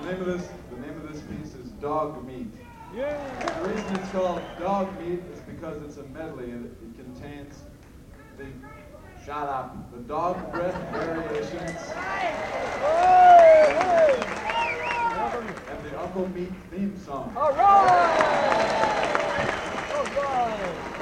The name of this piece is Dog Meat. Yeah. The reason it's called Dog Meat is because it's a medley and it contains the shut up, the dog breath variations, and the Uncle Meat theme song. All right! All right!